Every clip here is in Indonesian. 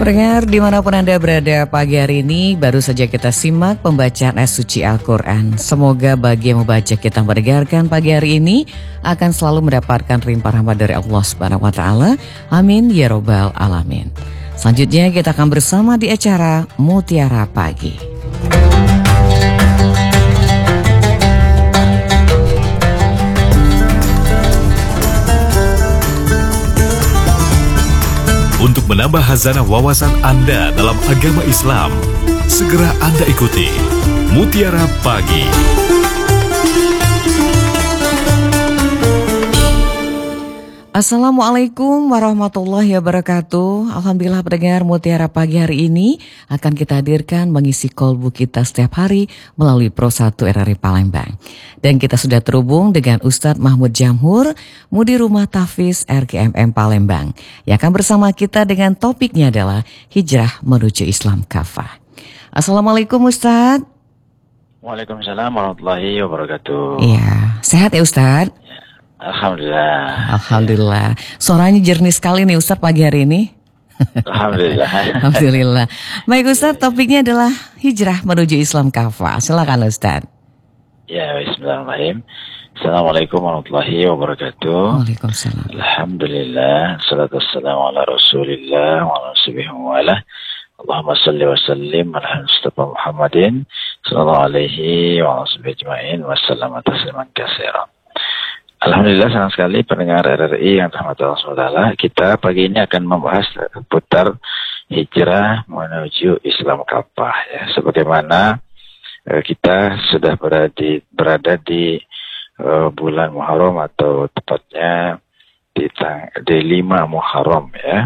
Pendengar dimanapun Anda berada, pagi hari ini baru saja kita simak pembacaan ayat suci Al-Quran. Semoga bagi yang membaca kita mendengarkan pagi hari ini akan selalu mendapatkan limpah rahmat dari Allah Subhanahu wa Ta'ala. Amin ya Robbal Alamin. Selanjutnya kita akan bersama di acara Mutiara Pagi. Untuk menambah khazanah wawasan Anda dalam agama Islam, segera Anda ikuti Mutiara Pagi. Assalamualaikum warahmatullahi wabarakatuh. Alhamdulillah pendengar, Mutiara Pagi hari ini akan kita hadirkan mengisi kolbu kita setiap hari melalui Pro 1 RRI Palembang. Dan kita sudah terhubung dengan Ustadz Mahmud Jamhur, Mudi Rumah Tahfiz RGMM Palembang, yang akan bersama kita dengan topiknya adalah Hijrah Menuju Islam Kafah. Assalamualaikum Ustadz. Waalaikumsalam warahmatullahi wabarakatuh. Iya, sehat ya Ustadz? Alhamdulillah. Alhamdulillah. Suaranya jernih sekali nih Ustadz pagi hari ini. Alhamdulillah. Alhamdulillah. Baik Ustadz, topiknya adalah hijrah menuju Islam kafah. Silakan Ustadz. Ya, bismillahirrahmanirrahim. Assalamualaikum warahmatullahi wabarakatuh. Waalaikumsalam. Alhamdulillah. Salatu wassalamu ala rasulillah wa ala sahbihi wa ala. Allahumma salli wa sallim ala Mustafa Muhammadin sallallahu alaihi wa ala sahbihi ajma'in wa sallama tasliman katsiran. Alhamdulillah, senang sekali pendengar RRI yang dirahmati Allah SWT. Kita pagi ini akan membahas seputar hijrah menuju Islam kafah. Ya. Sebagaimana kita sudah berada di bulan Muharram, atau tepatnya di 5 Muharram ya,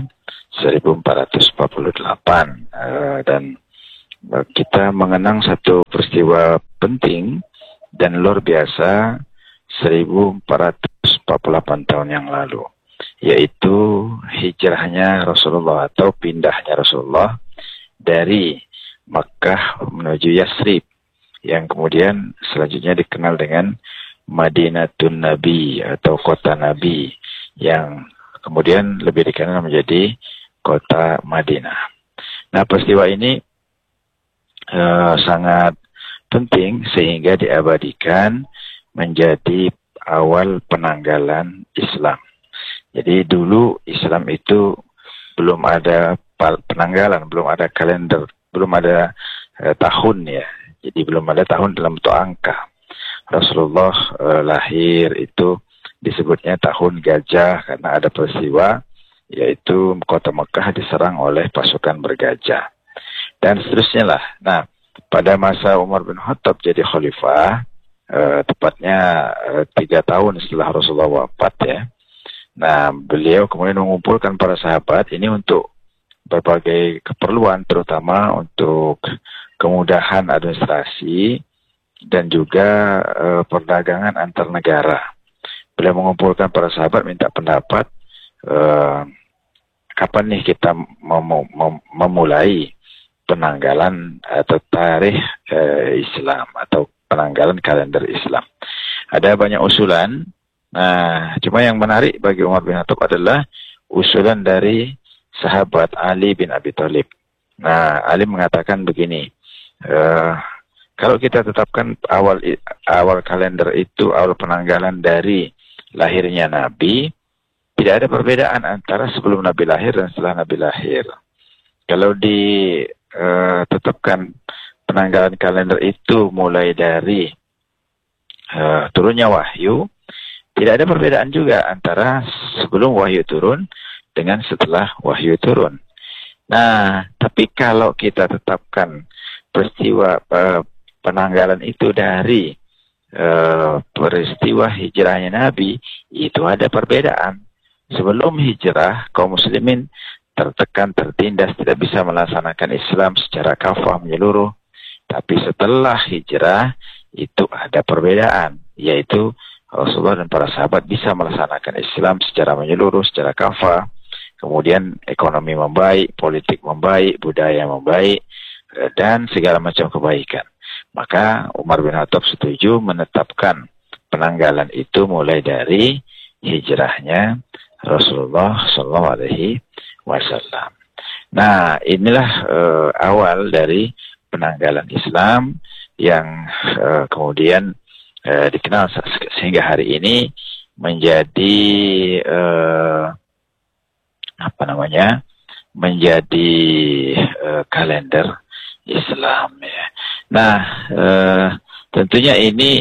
1448. Dan kita mengenang satu peristiwa penting dan luar biasa 1448 tahun yang lalu, yaitu hijrahnya Rasulullah atau pindahnya Rasulullah dari Makkah menuju Yasrib, yang kemudian selanjutnya dikenal dengan Madinatun Nabi atau kota Nabi, yang kemudian lebih dikenal menjadi kota Madinah. Nah, peristiwa ini sangat penting sehingga diabadikan menjadi awal penanggalan Islam. Jadi dulu Islam itu belum ada penanggalan, belum ada kalender, belum ada tahun ya. Jadi belum ada tahun dalam bentuk angka. Rasulullah lahir itu disebutnya tahun gajah karena ada peristiwa, yaitu kota Mekah diserang oleh pasukan bergajah. Dan seterusnya lah. Nah, pada masa Umar bin Khattab jadi khalifah, tepatnya 3 tahun setelah Rasulullah wafat ya. Nah, beliau kemudian mengumpulkan para sahabat ini untuk berbagai keperluan, terutama untuk kemudahan administrasi dan juga perdagangan antar negara. Beliau mengumpulkan para sahabat, minta pendapat kapan nih kita memulai penanggalan atau tarikh Islam atau penanggalan kalender Islam. Ada banyak usulan. Nah, cuma yang menarik bagi Umar bin Khattab adalah usulan dari sahabat Ali bin Abi Thalib. Nah, Ali mengatakan begini, kalau kita tetapkan awal kalender itu awal penanggalan dari lahirnya Nabi, tidak ada perbedaan antara sebelum Nabi lahir dan setelah Nabi lahir. Kalau ditetapkan penanggalan kalender itu mulai dari turunnya wahyu, tidak ada perbedaan juga antara sebelum wahyu turun dengan setelah wahyu turun. Nah, tapi kalau kita tetapkan peristiwa penanggalan itu dari peristiwa hijrahnya Nabi, itu ada perbedaan. Sebelum hijrah, kaum muslimin tertekan, tertindas, tidak bisa melaksanakan Islam secara kafah menyeluruh. Tapi setelah hijrah itu ada perbedaan, yaitu Rasulullah dan para sahabat bisa melaksanakan Islam secara menyeluruh, secara kafah. Kemudian ekonomi membaik, politik membaik, budaya membaik, dan segala macam kebaikan. Maka Umar bin Khattab setuju menetapkan penanggalan itu mulai dari hijrahnya Rasulullah SAW. Nah, inilah awal dari penanggalan Islam yang kemudian dikenal sehingga hari ini menjadi menjadi kalender Islam ya. Nah, tentunya ini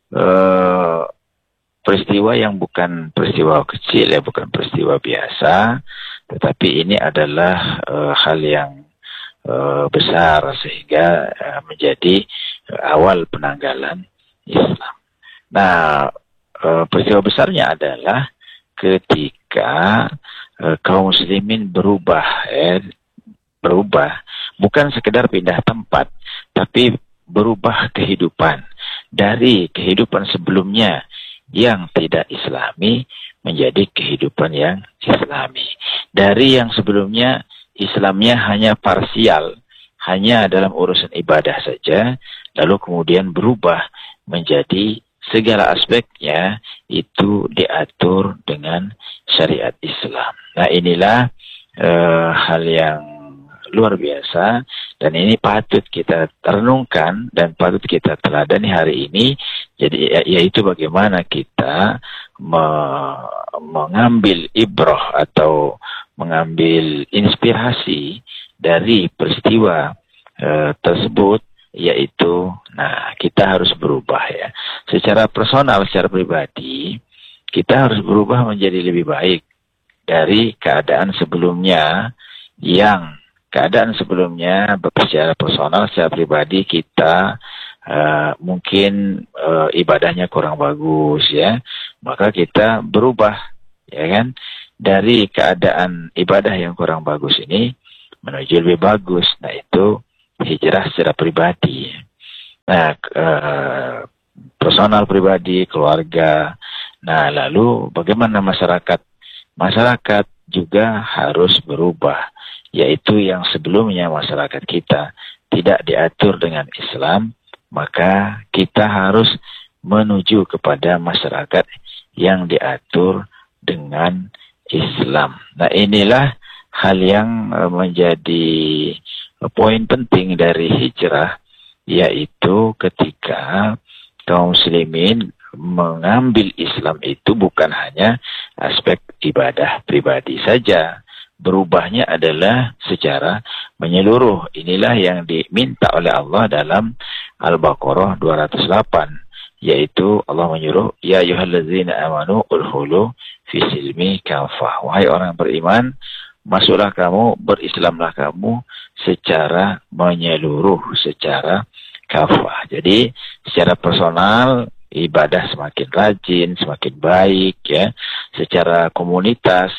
peristiwa yang bukan peristiwa kecil ya, bukan peristiwa biasa, tetapi ini adalah hal yang besar sehingga menjadi awal penanggalan Islam. Nah, peristiwa besarnya adalah ketika kaum muslimin berubah, bukan sekedar pindah tempat, tapi berubah kehidupan dari kehidupan sebelumnya yang tidak Islami menjadi kehidupan yang Islami. Dari yang sebelumnya Islamnya hanya parsial, hanya dalam urusan ibadah saja, lalu kemudian berubah menjadi segala aspeknya itu diatur dengan syariat Islam. Nah, inilah hal yang luar biasa, dan ini patut kita renungkan dan patut kita teladani hari ini. Jadi yaitu bagaimana kita mengambil ibrah atau mengambil inspirasi dari peristiwa tersebut, yaitu kita harus berubah ya. Secara personal, secara pribadi, kita harus berubah menjadi lebih baik dari keadaan sebelumnya yang secara personal, secara pribadi kita mungkin ibadahnya kurang bagus ya, maka kita berubah ya kan, dari keadaan ibadah yang kurang bagus ini menuju lebih bagus. Nah, itu hijrah secara pribadi. Nah, personal pribadi, keluarga. Nah, lalu bagaimana masyarakat? Masyarakat juga harus berubah, yaitu yang sebelumnya masyarakat kita tidak diatur dengan Islam, maka kita harus menuju kepada masyarakat yang diatur dengan Islam. Nah, inilah hal yang menjadi poin penting dari hijrah, yaitu ketika kaum muslimin mengambil Islam itu bukan hanya aspek ibadah pribadi saja. Berubahnya adalah secara menyeluruh. Inilah yang diminta oleh Allah dalam Al-Baqarah 208, yaitu Allah menyuruh, ya ayyuhallazina amanu udkhulu fi silmi kafah. Wahai orang beriman, masuklah kamu, berislamlah kamu secara menyeluruh, secara kafah. Jadi secara personal ibadah semakin rajin, semakin baik ya. Secara komunitas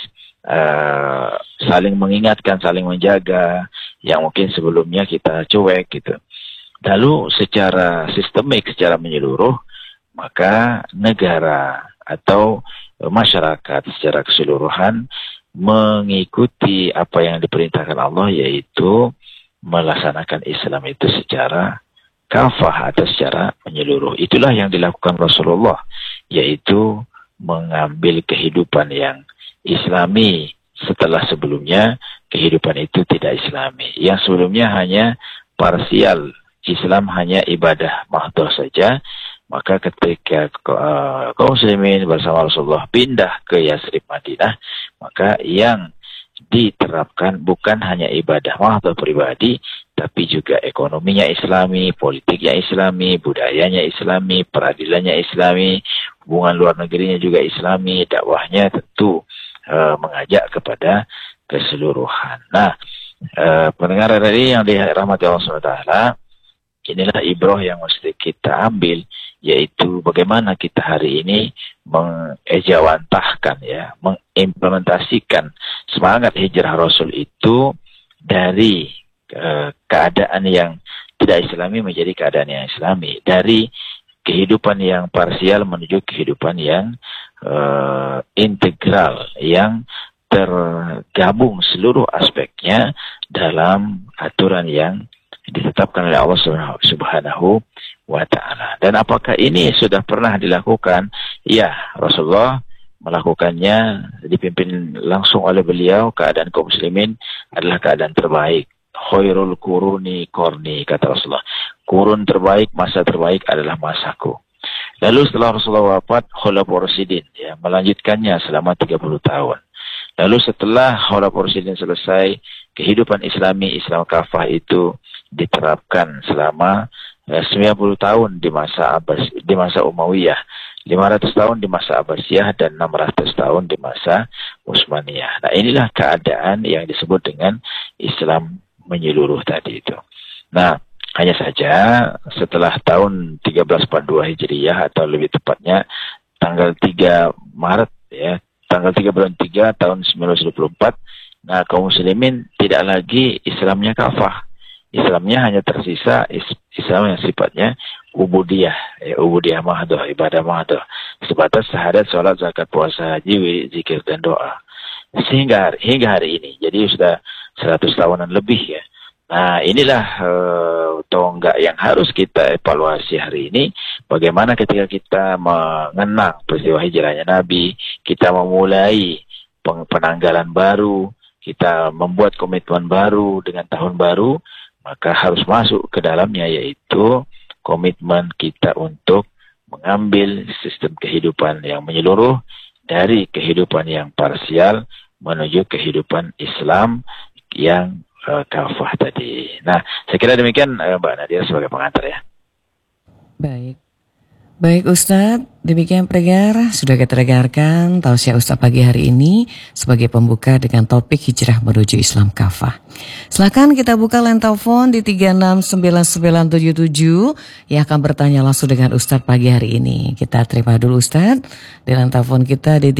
saling mengingatkan, saling menjaga yang mungkin sebelumnya kita cuek gitu. Lalu secara sistemik, secara menyeluruh, maka negara atau masyarakat secara keseluruhan mengikuti apa yang diperintahkan Allah, yaitu melaksanakan Islam itu secara kafah atau secara menyeluruh. Itulah yang dilakukan Rasulullah, yaitu mengambil kehidupan yang Islami setelah sebelumnya kehidupan itu tidak Islami. Yang sebelumnya hanya parsial, Islam hanya ibadah mahdhah saja. Maka ketika kaum muslimin bersama Rasulullah pindah ke Yasrib Madinah, maka yang diterapkan bukan hanya ibadah mahdhah pribadi, tapi juga ekonominya Islami, politiknya Islami, budayanya Islami, peradilannya Islami, hubungan luar negerinya juga Islami, dakwahnya tentu mengajak kepada keseluruhan. Nah, pendengar tadi yang dirahmati Allah SWT, inilah ibrah yang mesti kita ambil, yaitu bagaimana kita hari ini mengejawantahkan ya, mengimplementasikan semangat hijrah Rasul itu dari keadaan yang tidak Islami menjadi keadaan yang Islami, dari kehidupan yang parsial menuju kehidupan yang integral, yang tergabung seluruh aspeknya dalam aturan yang ditetapkan oleh Allah Subhanahu wa Ta'ala. Dan apakah ini sudah pernah dilakukan? Ya, Rasulullah melakukannya, dipimpin langsung oleh beliau, keadaan kaum muslimin adalah keadaan terbaik. Khairul quruni qarni, kata Rasulullah. Kurun terbaik, masa terbaik adalah masaku. Lalu setelah Rasulullah wafat, Khulafaur Rasyidin, ya, melanjutkannya selama 30 tahun. Lalu setelah Khulafaur Rasyidin selesai, kehidupan Islami, Islam kafah itu diterapkan selama 90 tahun di masa Umayyah, 500 tahun di masa Abbasiyah, dan 600 tahun di masa Utsmaniyah. Nah, inilah keadaan yang disebut dengan Islam menyeluruh tadi itu. Nah, hanya saja setelah tahun 1342 Hijriyah, atau lebih tepatnya tanggal 3 Maret ya, tanggal 3 bulan 3 tahun 1924, nah kaum muslimin tidak lagi Islamnya kafah. Islamnya hanya tersisa Islam yang sifatnya ubudiyah, ubudiyah mahdoh, ibadah mahdoh, sebatas syahadat, sholat, zakat, puasa, haji, zikir, dan doa. Hingga hari ini, jadi sudah 100 tahunan lebih ya. Nah, inilah tonggak yang harus kita evaluasi hari ini. Bagaimana ketika kita mengenang peristiwa hijrahnya Nabi, kita memulai penanggalan baru, kita membuat komitmen baru dengan tahun baru, maka harus masuk ke dalamnya, yaitu komitmen kita untuk mengambil sistem kehidupan yang menyeluruh dari kehidupan yang parsial menuju kehidupan Islam yang kafah tadi. Nah, saya kira demikian Mbak Nadia sebagai pengantar ya. Baik Ustadz, demikian pendengar sudah kita dengarkan tausiah Ustadz pagi hari ini sebagai pembuka dengan topik hijrah menuju Islam kafah. Silakan kita buka line telepon di 369977 yang akan bertanya langsung dengan Ustadz pagi hari ini. Kita terima dulu Ustadz di line telepon kita di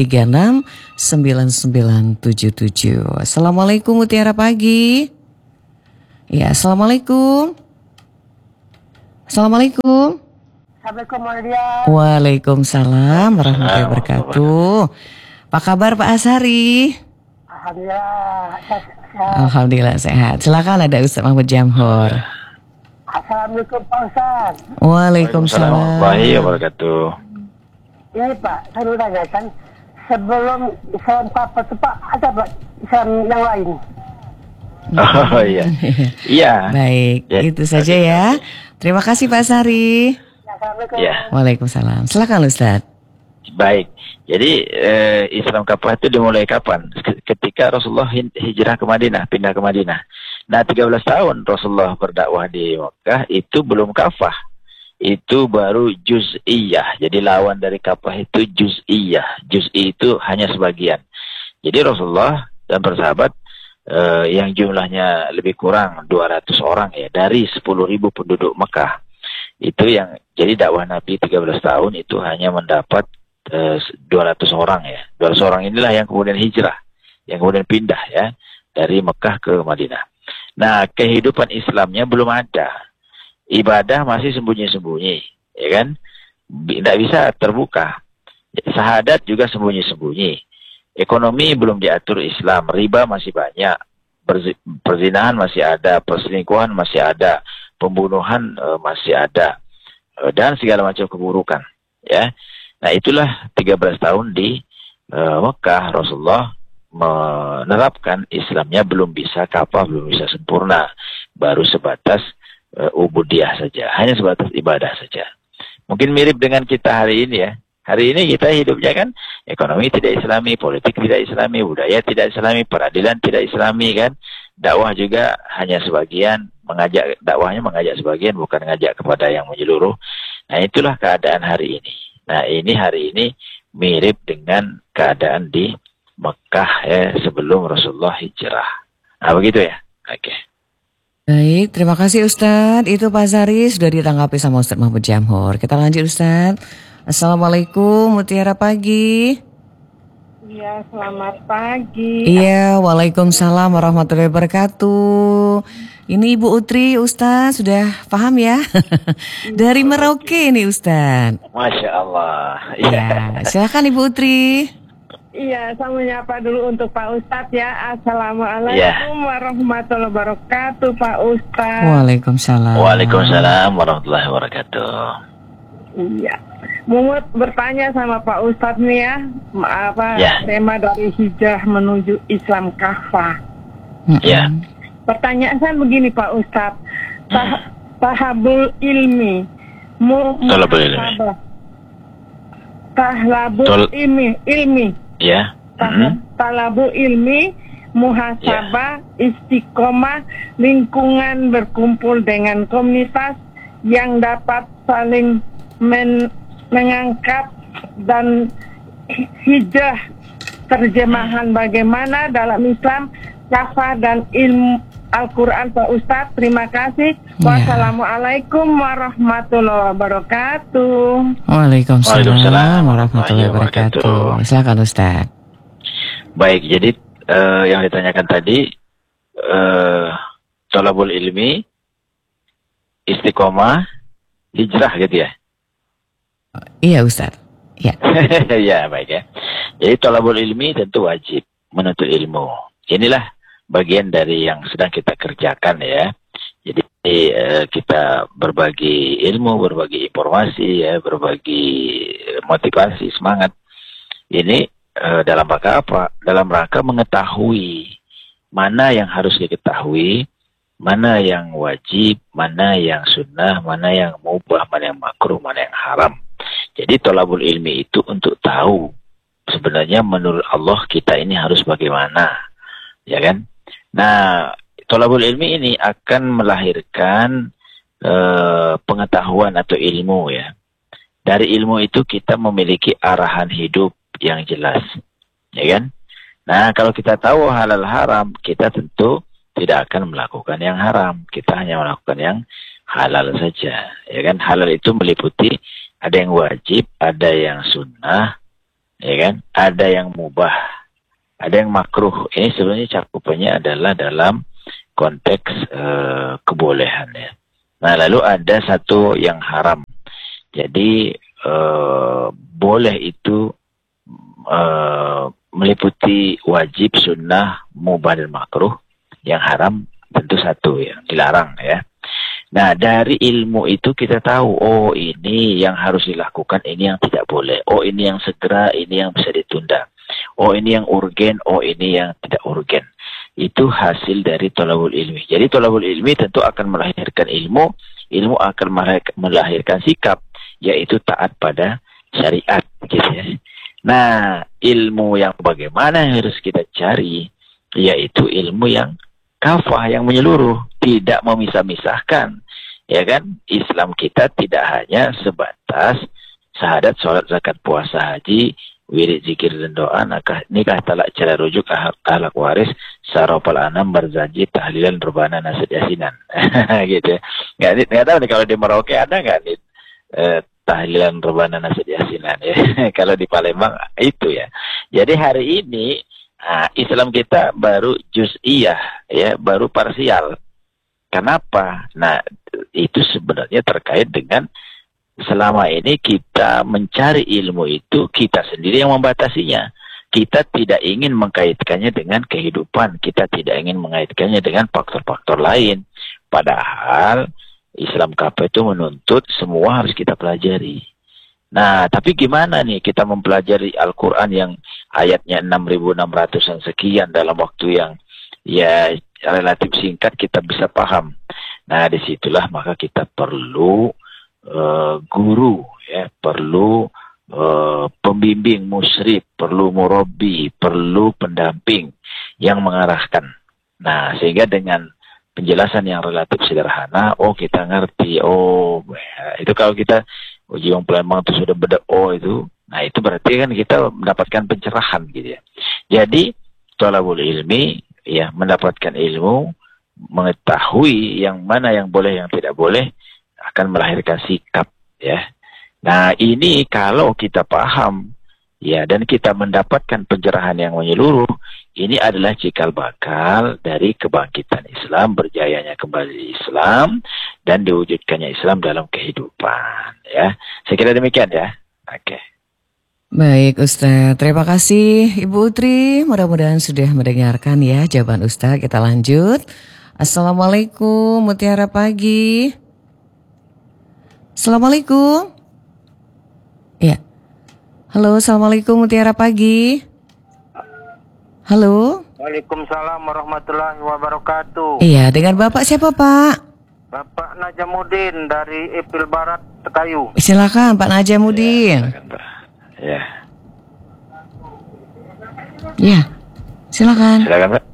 369977. Assalamualaikum Mutiara Pagi. Ya, Assalamualaikum. Assalamualaikum. Waalaikumsalam warahmatullahi wabarakatuh. Apa kabar Pak Ashari? Alhamdulillah sehat. Silakan ada Ustaz Mahmud Jamhor. Assalamualaikum Pak Ustaz. Waalaikumsalam warahmatullahi wabarakatuh. Ini Pak, saya mau tanyakan, sebelum Islam kafah itu Pak, ada Pak Islam yang lain? Oh iya. Iya. Baik, ya, itu saja ya. Terima kasih Pak Ashari. Ya. Waalaikumsalam. Silakan Ustaz. Baik. Jadi Islam kafah itu dimulai kapan? Ketika Rasulullah hijrah ke Madinah, pindah ke Madinah. Nah, 13 tahun Rasulullah berdakwah di Makkah itu belum kafah. Itu baru juz'iyah. Jadi lawan dari kafah itu juz'iyah. Juz'i itu hanya sebagian. Jadi Rasulullah dan persahabat yang jumlahnya lebih kurang 200 orang ya, dari 10.000 penduduk Mekah. Itu yang jadi dakwah Nabi 13 tahun itu hanya mendapat 200 orang ya. 200 orang inilah yang kemudian hijrah, yang kemudian pindah ya dari Mekah ke Madinah. Nah, kehidupan Islamnya belum ada. Ibadah masih sembunyi-sembunyi, ya kan? Tidak bisa terbuka. Syahadat juga sembunyi-sembunyi. Ekonomi belum diatur Islam, riba masih banyak, perzinahan masih ada, perselingkuhan masih ada, pembunuhan masih ada, dan segala macam keburukan ya. Nah, itulah 13 tahun di Mekah Rasulullah menerapkan Islamnya belum bisa kafah, belum bisa sempurna, baru sebatas ubudiyah saja, hanya sebatas ibadah saja. Mungkin mirip dengan kita hari ini ya. Hari ini kita hidupnya kan ekonomi tidak Islami, politik tidak Islami, budaya tidak Islami, peradilan tidak Islami kan. Dakwah juga hanya sebagian, dakwahnya mengajak sebagian, bukan mengajak kepada yang menyeluruh. Nah, itulah keadaan hari ini. Nah, ini hari ini mirip dengan keadaan di Mekah ya, sebelum Rasulullah hijrah. Nah, begitu ya. Oke. Baik, terima kasih Ustadz. Itu Pak Zari sudah ditanggapi sama Ustadz Mahmud Jamhor. Kita lanjut Ustadz. Assalamualaikum Mutiara Pagi. Iya, selamat pagi. Iya, waalaikumsalam warahmatullahi wabarakatuh. Ini Ibu Utri, Ustaz, sudah paham ya? Dari Merauke nih Ustaz. Masya Allah. Ya, silakan Ibu Utri. Iya, saya menyapa dulu untuk Pak Ustadz ya. Assalamualaikum warahmatullahi wabarakatuh Pak Ustadz. Waalaikumsalam. Waalaikumsalam warahmatullahi wabarakatuh. Iya. Mau bertanya sama Pak Ustadz nih ya, tema dari hijrah menuju Islam kafah. Ya. Pertanyaan saya begini Pak Ustadz, tahabul ilmi, tahlabul ilmi, ya. Talabul ilmi, muhasabah, istiqomah, lingkungan berkumpul dengan komunitas yang dapat saling mengangkat dan hijrah. Terjemahan bagaimana dalam Islam, kafah dan ilmu Al-Quran Pak Ustadz. Terima kasih. Wassalamualaikum warahmatullahi wabarakatuh. Waalaikumsalam warahmatullahi wabarakatuh. Silakan Ustadz. Baik, jadi yang ditanyakan tadi thalabul ilmi, istiqomah, hijrah gitu ya? Iya Ustadz. Ya. Ya, baik ya. Jadi thalabul ilmi tentu wajib menuntut ilmu. Inilah bagian dari yang sedang kita kerjakan ya. Jadi kita berbagi ilmu, berbagi informasi ya, berbagi motivasi, semangat. Ini dalam rangka apa? Dalam rangka mengetahui mana yang harus diketahui, mana yang wajib, mana yang sunnah, mana yang mubah, mana yang makruh, mana yang haram. Jadi thalabul ilmi itu untuk tahu sebenarnya menurut Allah kita ini harus bagaimana, ya kan? Nah, thalabul ilmi ini akan melahirkan pengetahuan atau ilmu ya. Dari ilmu itu kita memiliki arahan hidup yang jelas, ya kan? Nah, kalau kita tahu halal haram, kita tentu tidak akan melakukan yang haram. Kita hanya melakukan yang halal saja, ya kan? Halal itu meliputi ada yang wajib, ada yang sunnah, ya kan? Ada yang mubah, ada yang makruh. Ini sebenarnya cakupannya adalah dalam konteks kebolehan ya. Nah, lalu ada satu yang haram. Jadi boleh itu meliputi wajib, sunnah, mubah dan makruh. Yang haram tentu satu yang dilarang ya. Nah, dari ilmu itu kita tahu, oh ini yang harus dilakukan, ini yang tidak boleh. Oh ini yang segera, ini yang bisa ditunda. Oh ini yang urgen, oh ini yang tidak urgen. Itu hasil dari thalabul ilmi. Jadi thalabul ilmi tentu akan melahirkan ilmu, ilmu akan melahirkan sikap, yaitu taat pada syariat gitu ya. Nah, ilmu yang bagaimana yang harus kita cari, yaitu ilmu yang kafah, yang menyeluruh, tidak memisah-misahkan. Ya kan, Islam kita tidak hanya sebatas syahadat, sholat, zakat, puasa, haji, wirid, zikir dan doa, nikah, talak, cerai, rujuk, ahlak waris, sarofal anam, berjanji, tahlilan, rebana, nasib, yasinan. Gitu ya. Nggak tahu nih kalau di Merauke ada nggak nih tahlilan, rebana, nasib, yasinan ya. Kalau di Palembang itu ya. Jadi hari ini Islam kita baru juz'iyah ya, baru parsial. Kenapa? Nah, itu sebenarnya terkait dengan selama ini kita mencari ilmu itu kita sendiri yang membatasinya. Kita tidak ingin mengkaitkannya dengan kehidupan, kita tidak ingin mengaitkannya dengan faktor-faktor lain. Padahal Islam KP itu menuntut semua harus kita pelajari. Nah, tapi gimana nih kita mempelajari Al-Quran yang ayatnya 6.600-an sekian dalam waktu yang ya relatif singkat kita bisa paham. Nah, disitulah maka kita perlu guru, ya, perlu pembimbing, musyrif, perlu murabbi, perlu pendamping yang mengarahkan. Nah, sehingga dengan penjelasan yang relatif sederhana, oh kita ngerti, oh itu kalau kita uji yang Palembang itu sudah beda, oh itu, nah itu berarti kan kita mendapatkan pencerahan gitu ya. Jadi thalabul ilmi, ya, mendapatkan ilmu, mengetahui yang mana yang boleh, yang tidak boleh, akan melahirkan sikap ya. Nah, ini kalau kita paham ya dan kita mendapatkan pencerahan yang menyeluruh, ini adalah cikal bakal dari kebangkitan Islam, berjayanya kembali Islam dan diwujudkannya Islam dalam kehidupan ya. Saya kira demikian ya. Oke. Baik Ustaz, terima kasih Ibu Utri. Mudah-mudahan sudah mendengarkan ya jawaban Ustaz. Kita lanjut. Assalamualaikum, Mutiara Pagi. Assalamualaikum. Ya. Halo, Assalamualaikum Mutiara Pagi. Halo. Waalaikumsalam warahmatullahi wabarakatuh. Iya, dengan Bapak siapa Pak? Bapak Najamuddin dari Ipil Barat, Tekayu. Silakan Pak Najamuddin. Ya. Iya, silakan. Silakan Pak.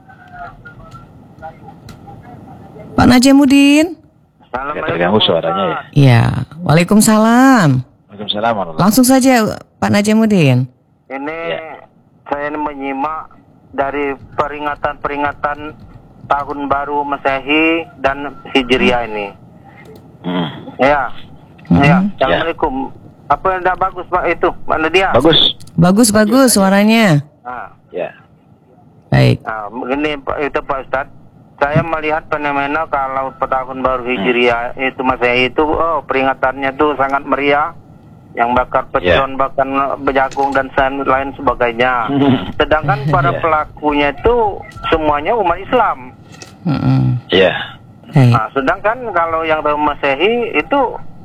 Pak Najamuddin. Nggak terganggu suaranya ya. Iya, Waalaikumsalam. Waalaikumsalam warahmatullahi. Langsung saja Pak Najamuddin. Ini saya menyimak dari peringatan tahun baru Masehi dan Hijriah ini. Ya. Assalamualaikum. Apa yang tidak bagus Pak itu? Mana dia? Bagus suaranya. Ya. Baik. Begini itu Pak Ustadz. Saya melihat fenomena kalau tahun baru Hijriah itu Masehi itu peringatannya itu sangat meriah. Yang bakar pejon, bahkan berjagung dan lain sebagainya. Sedangkan para pelakunya itu semuanya umat Islam. Iya. Nah, sedangkan kalau yang tahun Masehi itu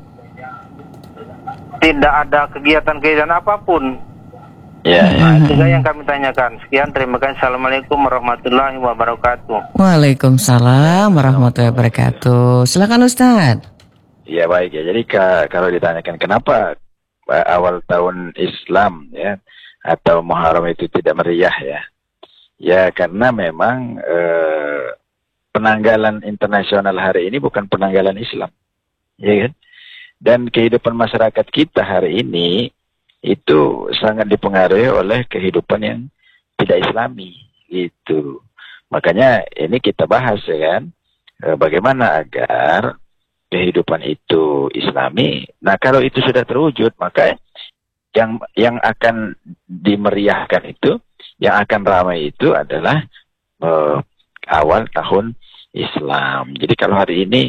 tidak ada kegiatan-kegiatan apapun. Itu yang kami tanyakan. Sekian, terima kasih. Assalamualaikum warahmatullahi wabarakatuh. Waalaikumsalam warahmatullahi wabarakatuh. Silakan Ustaz. Ya baik ya. Jadi kalau ditanyakan kenapa awal tahun Islam ya atau Muharram itu tidak meriah ya. Ya karena memang penanggalan internasional hari ini bukan penanggalan Islam. Ya kan? Dan kehidupan masyarakat kita hari ini itu sangat dipengaruhi oleh kehidupan yang tidak Islami gitu. Makanya ini kita bahas ya kan, bagaimana agar kehidupan itu Islami. Nah kalau itu sudah terwujud, maka yang akan dimeriahkan itu, yang akan ramai itu adalah awal tahun Islam. Jadi kalau hari ini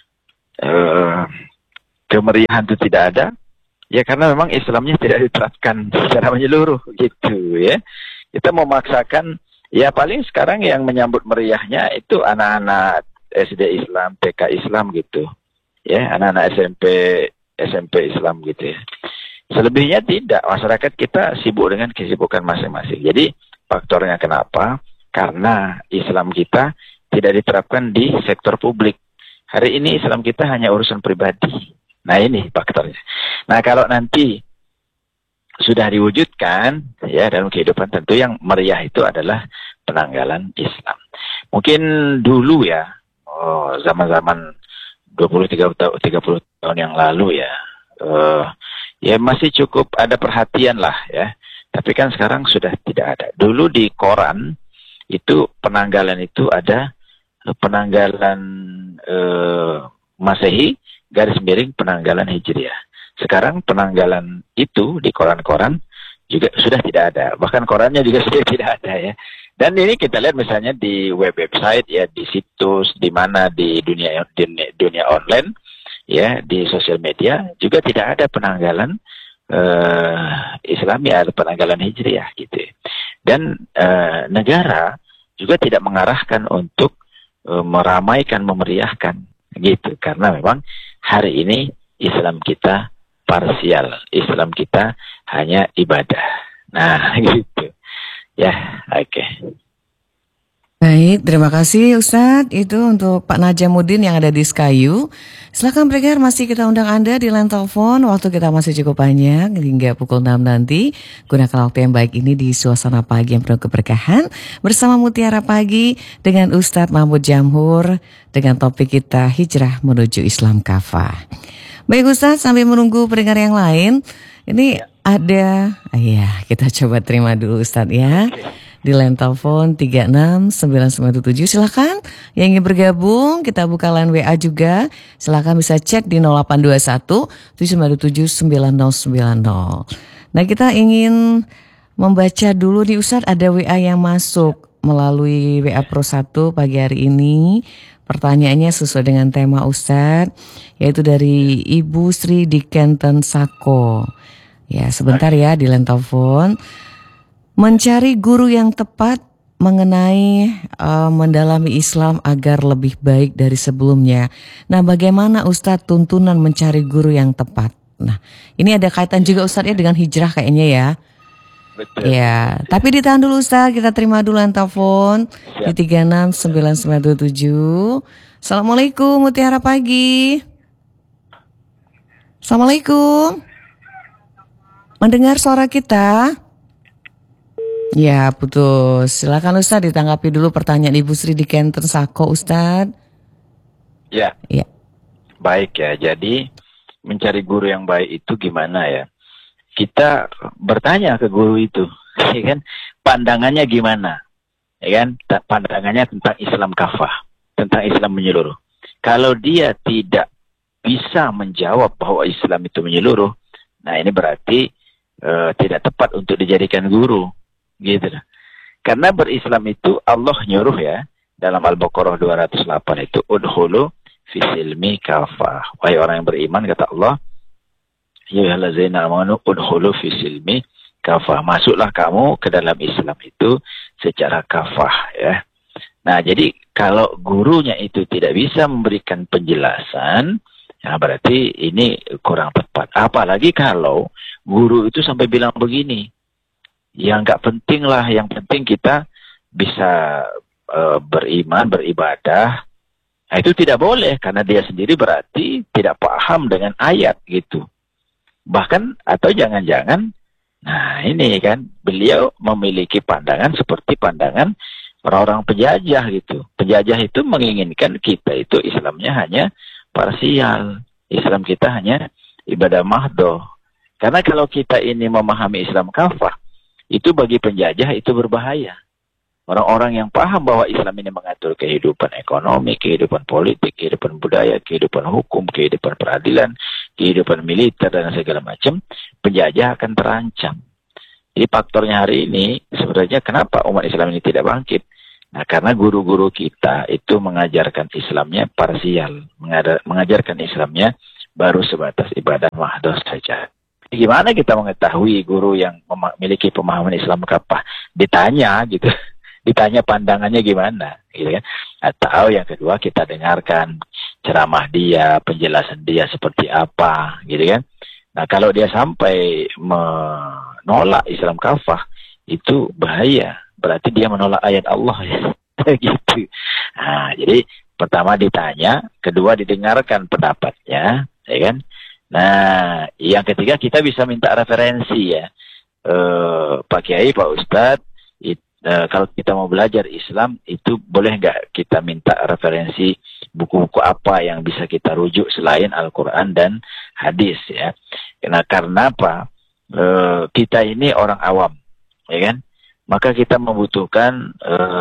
kemeriahan itu tidak ada, ya karena memang Islamnya tidak diterapkan secara menyeluruh gitu ya. Kita memaksakan, ya paling sekarang yang menyambut meriahnya itu anak-anak SD Islam, TK Islam gitu. Ya, anak-anak SMP Islam gitu ya. Selebihnya tidak, masyarakat kita sibuk dengan kesibukan masing-masing. Jadi faktornya kenapa? Karena Islam kita tidak diterapkan di sektor publik. Hari ini Islam kita hanya urusan pribadi. Nah ini faktornya. Nah kalau nanti sudah diwujudkan ya dalam kehidupan, tentu yang meriah itu adalah penanggalan Islam. Mungkin dulu ya, zaman-zaman 20-30 tahun yang lalu ya, ya masih cukup ada perhatian lah ya. Tapi kan sekarang sudah tidak ada. Dulu di koran itu penanggalan itu ada penanggalan Masehi garis miring penanggalan Hijriah. Sekarang penanggalan itu di koran-koran juga sudah tidak ada. Bahkan korannya juga sudah tidak ada ya. Dan ini kita lihat misalnya di website ya, di situs, di mana di dunia online ya, di sosial media juga tidak ada penanggalan Islami, ada penanggalan Hijriah gitu. Dan negara juga tidak mengarahkan untuk meramaikan, memeriahkan gitu, karena memang hari ini Islam kita parsial, Islam kita hanya ibadah. Nah gitu ya, oke. Baik, terima kasih Ustadz. Itu untuk Pak Najamuddin yang ada di Sekayu. Silakan pendengar, masih kita undang Anda di line telepon. Waktu kita masih cukup banyak hingga pukul 6 nanti. Gunakan waktu yang baik ini di suasana pagi yang penuh keberkahan bersama Mutiara Pagi dengan Ustadz Mahmud Jamhur dengan topik kita Hijrah Menuju Islam Kafah. Baik Ustadz, sambil menunggu pendengar yang lain, ini ada, kita coba terima dulu Ustadz ya. Di line telepon 36997, silakan yang ingin bergabung, kita buka line WA juga, silakan bisa chat di 0821 797 9090. Nah kita ingin membaca dulu nih Ustadz, ada WA yang masuk melalui WA Pro 1 pagi hari ini. Pertanyaannya sesuai dengan tema Ustadz, yaitu dari Ibu Sri di Kenten Sako. Ya sebentar ya di line telepon. Mencari guru yang tepat mengenai mendalami Islam agar lebih baik dari sebelumnya. Nah, bagaimana Ustadz tuntunan mencari guru yang tepat? Nah, ini ada kaitan juga Ustadz ya dengan hijrah kayaknya ya. Betul. Ya, tapi ditahan dulu Ustaz, kita terima dulu yang telepon di 369927. Assalamualaikum Mutiara Pagi. Assalamualaikum. Mendengar suara kita? Ya, putus. Silakan Ustaz ditanggapi dulu pertanyaan Ibu Sri di Kenten Sako, Ustaz. Ya. Ya. Baik ya. Jadi mencari guru yang baik itu gimana ya? Kita bertanya ke guru itu, ya kan? Pandangannya gimana? Ya kan? Pandangannya tentang Islam kafah, tentang Islam menyeluruh. Kalau dia tidak bisa menjawab bahwa Islam itu menyeluruh, nah ini berarti tidak tepat untuk dijadikan guru, gitu. Karena berislam itu Allah nyuruh ya, dalam Al-Baqarah 208 itu, udhulu fisilmi kafah. Wahai orang yang beriman, kata Allah, ya ayyuhallazina amanu udhulu fisilmi kafah. Masuklah kamu ke dalam Islam itu secara kafah ya. Nah, jadi kalau gurunya itu tidak bisa memberikan penjelasan, ya berarti ini kurang tepat. Apalagi kalau guru itu sampai bilang begini, ya nggak penting lah, yang penting kita bisa beriman, beribadah. Nah, itu tidak boleh, karena dia sendiri berarti tidak paham dengan ayat gitu. Bahkan, atau jangan-jangan, nah ini kan, beliau memiliki pandangan seperti pandangan orang-orang penjajah gitu. Penjajah itu menginginkan kita itu Islamnya hanya parsial. Islam kita hanya ibadah mahdoh. Karena kalau kita ini memahami Islam kafah, itu bagi penjajah itu berbahaya. Orang-orang yang paham bahwa Islam ini mengatur kehidupan ekonomi, kehidupan politik, kehidupan budaya, kehidupan hukum, kehidupan peradilan, kehidupan militer, dan segala macam, penjajah akan terancam. Jadi faktornya hari ini, sebenarnya kenapa umat Islam ini tidak bangkit? Nah, karena guru-guru kita itu mengajarkan Islamnya parsial, mengajarkan Islamnya baru sebatas ibadah mahdoh saja. Gimana kita mengetahui guru yang memiliki pemahaman Islam kafah? Ditanya gitu. Ditanya pandangannya gimana, gitu kan? Atau yang kedua, kita dengarkan ceramah dia, penjelasan dia seperti apa, gitu kan? Nah, kalau dia sampai menolak Islam kafah, itu bahaya. Berarti dia menolak ayat Allah ya. Gitu. Nah, jadi pertama ditanya, kedua didengarkan pendapatnya, ya kan? Nah, yang ketiga kita bisa minta referensi ya. Pak Kiai, Pak Ustadz, kalau kita mau belajar Islam, itu boleh nggak kita minta referensi buku-buku apa yang bisa kita rujuk selain Al-Quran dan hadis ya. Karena apa? Kita ini orang awam, ya kan? Maka kita membutuhkan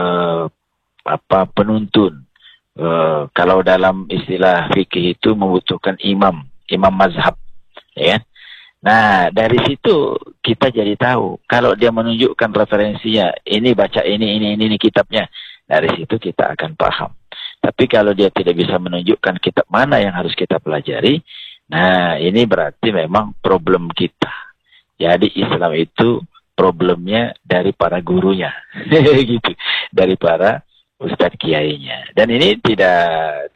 penuntun. Kalau dalam istilah fikih itu membutuhkan imam mazhab, ya kan? Nah, dari situ kita jadi tahu. Kalau dia menunjukkan referensinya, ini baca ini kitabnya, dari situ kita akan paham. Tapi kalau dia tidak bisa menunjukkan kitab mana yang harus kita pelajari, nah ini berarti memang problem kita. Jadi Islam itu problemnya dari para gurunya, gitu, dari para ustadz kiainya. Dan ini tidak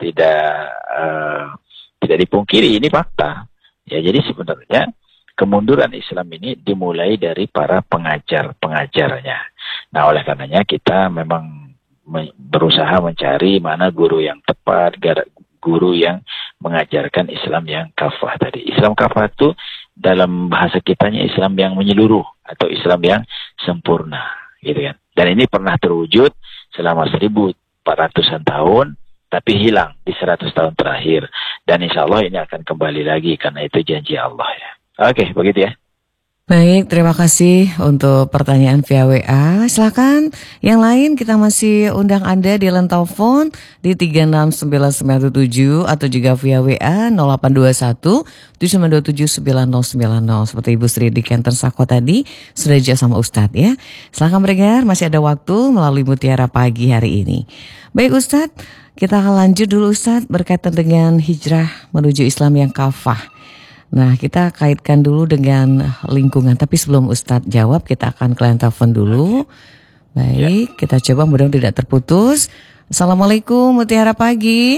dipungkiri, ini fakta. Ya, jadi sebenarnya kemunduran Islam ini dimulai dari para pengajarnya. Nah, oleh karenanya kita memang berusaha mencari mana guru yang tepat, guru yang mengajarkan Islam yang kafah tadi. Islam kafah itu dalam bahasa kitanya Islam yang menyeluruh atau Islam yang sempurna, gitu kan. Dan ini pernah terwujud selama 1400-an tahun, tapi hilang di 100 tahun terakhir. Dan insya Allah ini akan kembali lagi, karena itu janji Allah ya. Oke, begitu ya. Baik, terima kasih untuk pertanyaan via WA. Silakan yang lain, kita masih undang Anda di line telepon di 36997 atau juga via WA 0821 7279090. Seperti Ibu Sri di Kenten Sako tadi sudah dijawab sama Ustadz ya. Silakan mendengar, masih ada waktu melalui Mutiara Pagi hari ini. Baik Ustadz, kita akan lanjut dulu Ustadz berkaitan dengan hijrah menuju Islam yang kafah. Nah, kita kaitkan dulu dengan lingkungan. Tapi sebelum Ustadz jawab, kita akan ke line telepon dulu. Baik, kita coba mudah-mudahan tidak terputus. Assalamualaikum, Mutiara Pagi.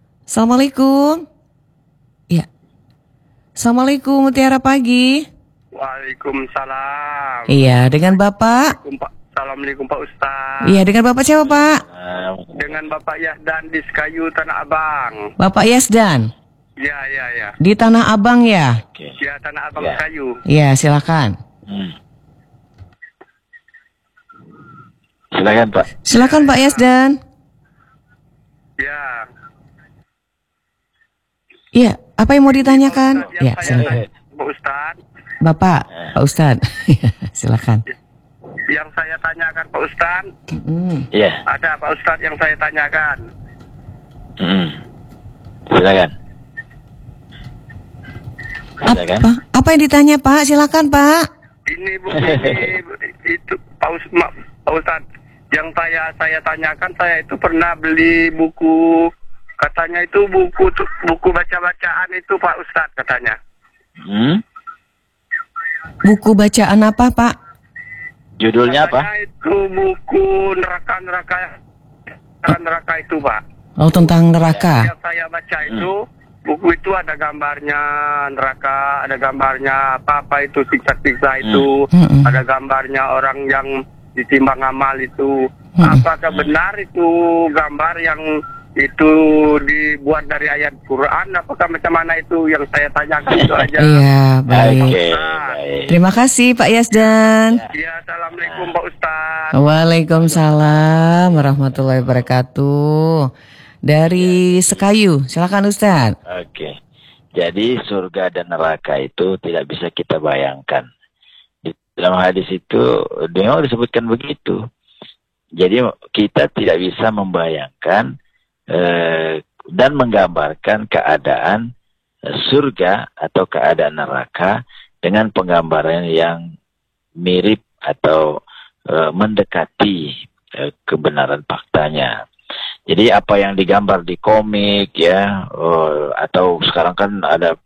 Assalamualaikum. Ya. Assalamualaikum, Mutiara Pagi. Waalaikumsalam. Iya, dengan Bapak? Assalamualaikum Pak Ustaz. Iya, dengan Bapak siapa Pak? Dengan Bapak Yasdan di Sekayu, Tanah Abang. Bapak Yasdan? Ya. Di Tanah Abang ya? Ya, Tanah Abang Ya. Sekayu. Iya, silakan. Silakan Pak. Silakan Pak Yasdan. Ya. Iya, apa yang mau ditanyakan? Ya, Yang saya silakan. tanya, Pak Ustaz. Bapak, Pak Ustadz. Silakan. Yang saya tanyakan Pak Ustaz. Iya. Ada Pak Ustaz yang saya tanyakan. Silakan. Silakan. Apa yang ditanya Pak? Silakan Pak. Ini Bu, ini itu Pak Ustaz. Yang saya tanyakan, saya itu pernah beli buku, katanya itu buku baca-bacaan itu Pak Ustaz katanya. Buku bacaan apa Pak? Judulnya apa? Katanya itu buku neraka itu Pak. Oh, tentang neraka. Yang saya baca itu buku itu ada gambarnya neraka, ada gambarnya apa itu siksa-siksa itu, ada gambarnya orang yang ditimbang amal itu. Apakah benar itu gambar yang itu dibuat dari ayat Quran? Apakah macam mana itu yang saya tanyakan itu aja? Iya, baik. Oke, baik. Terima kasih Pak Yasdan. Ya, assalamualaikum Pak Ustaz. Waalaikumsalam warahmatullahi wabarakatuh. Dari Sekayu, silakan Ustaz. Oke. Jadi surga dan neraka itu tidak bisa kita bayangkan. Di dalam hadis itu memang disebutkan begitu. Jadi kita tidak bisa membayangkan dan menggambarkan keadaan surga atau keadaan neraka dengan penggambaran yang mirip atau mendekati kebenaran faktanya. Jadi apa yang digambar di komik ya, atau sekarang kan ada